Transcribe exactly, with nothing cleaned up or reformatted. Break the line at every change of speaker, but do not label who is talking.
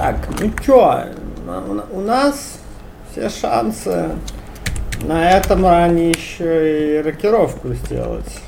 Так, ну чё, у нас все шансы на этом ране еще и рокировку сделать.